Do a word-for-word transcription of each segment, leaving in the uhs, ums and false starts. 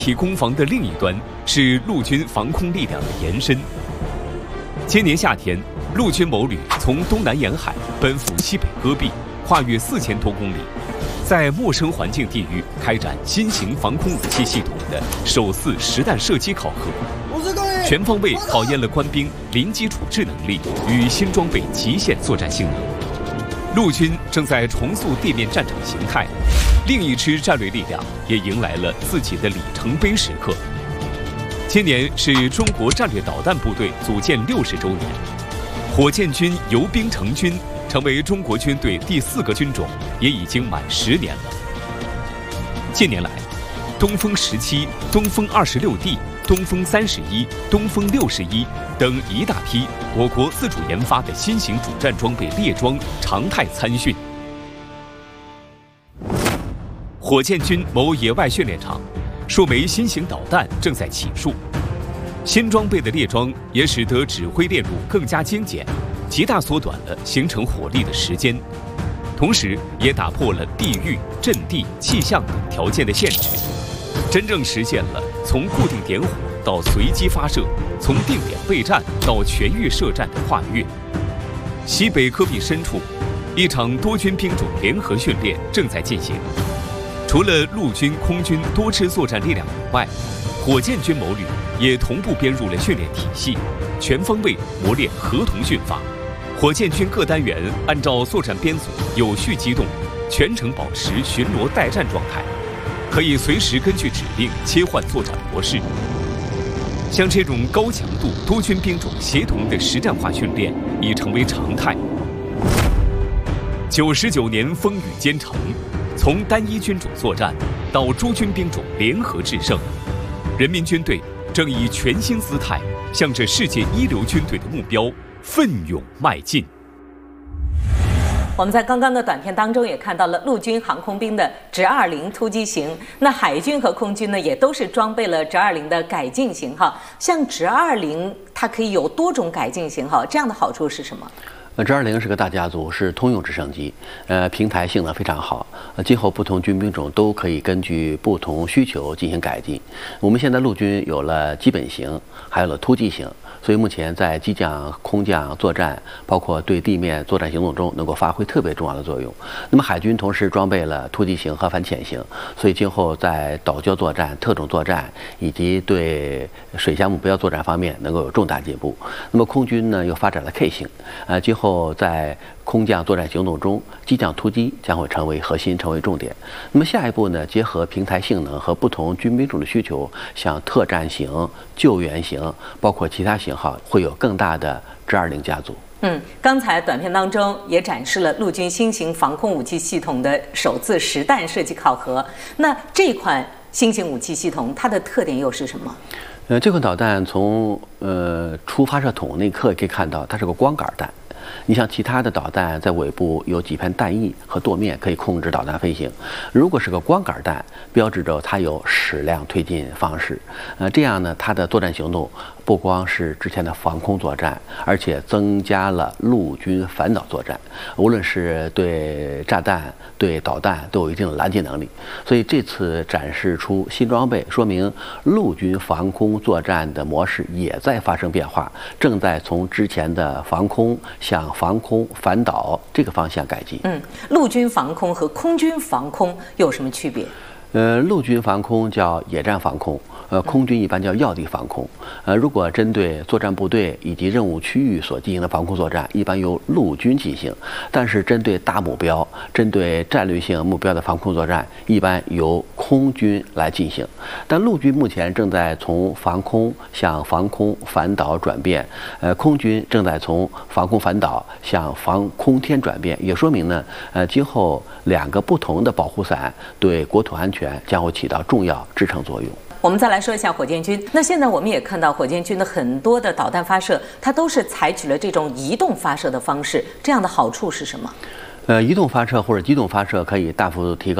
体攻防的另一端是陆军防空力量的延伸。今年夏天，陆军某旅从东南沿海奔赴西北戈壁，跨越四千多公里，在陌生环境地域开展新型防空武器系统的首次实弹射击考核，全方位考验了官兵零基础制能力与新装备极限作战性能。陆军正在重塑地面战场形态，另一支战略力量也迎来了自己的里程碑时刻。今年是中国战略导弹部队组建六十周年，火箭军游兵成军，成为中国军队第四个军种，也已经满十年了。近年来，东风十七、东风二十六 D、东风三十一、东风六十一等一大批我国自主研发的新型主战装备列装常态参训。火箭军某野外训练场，数枚新型导弹正在起数。新装备的列装也使得指挥链路更加精简，极大缩短了形成火力的时间，同时也打破了地域、阵地、气象等条件的限制，真正实现了从固定点火到随机发射，从定点备战到全域射战的跨越。西北戈壁深处，一场多军兵种联合训练正在进行。除了陆军、空军多支作战力量以外，火箭军某旅也同步编入了训练体系，全方位磨练合同训法。火箭军各单元按照作战编组有序机动，全程保持巡逻待战状态，可以随时根据指令切换作战模式。像这种高强度多军兵种协同的实战化训练已成为常态。九十九年风雨兼程，从单一军种作战到诸军兵种联合制胜，人民军队正以全新姿态向着世界一流军队的目标奋勇迈进。 我们在刚刚的短片当中也看到了陆军航空兵的直二零突击型，那海军和空军呢也都是装备了直二零的改进型号。像直二零，它可以有多种改进型号，这样的好处是什么？ 呃，直二零是个大家族，是通用直升机，呃，平台性能非常好。呃，今后不同军兵种都可以根据不同需求进行改进。我们现在陆军有了基本型，还有了突击型，所以目前在机降、空降作战，包括对地面作战行动中，能够发挥特别重要的作用。那么海军同时装备了突击型和反潜型，所以今后在岛礁作战、特种作战以及对水下目标作战方面能够有重大进步。那么空军呢，又发展了 K 型，呃，今后后在空降作战行动中，机降突击将会成为核心，成为重点。那么下一步呢，结合平台性能和不同军兵种的需求，像特战型、救援型，包括其他型号，会有更大的直二零家族。 嗯，刚才短片当中也展示了陆军新型防空武器系统的首次实弹射击考核。那这款新型武器系统它的特点又是什么？ 呃，这款导弹从呃出发射筒那一刻可以看到，它是个光杆弹。你像其他的导弹在尾部有几片弹翼和舵面可以控制导弹飞行，如果是个光杆弹，标志着它有矢量推进方式。呃，这样呢，它的作战行动不光是之前的防空作战，而且增加了陆军反导作战，无论是对炸弹、对导弹都有一定的拦截能力。所以这次展示出新装备，说明陆军防空作战的模式也在发生变化，正在从之前的防空向防空反导这个方向改进。 嗯，陆军防空和空军防空有什么区别？ 呃，陆军防空叫野战防空，呃，空军一般叫要地防空。呃，如果针对作战部队以及任务区域所进行的防空作战，一般由陆军进行；但是针对大目标、针对战略性目标的防空作战，一般由空军来进行。但陆军目前正在从防空向防空反导转变，呃，空军正在从防空反导向防空天转变，也说明呢，呃，今后两个不同的保护伞对国土安全将会起到重要支撑作用。 我们再来说一下火箭军。那现在我们也看到火箭军的很多的导弹发射，它都是采取了这种移动发射的方式，这样的好处是什么？ 呃，移动发射或者机动发射可以大幅提高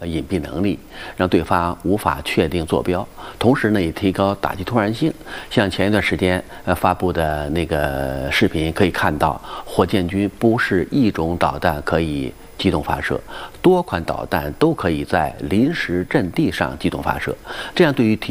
隐蔽能力，让对方无法确定坐标，同时呢也提高打击突然性。像前一段时间呃发布的那个视频可以看到，火箭军不是一种导弹可以机动发射，多款导弹都可以在临时阵地上机动发射，这样对于提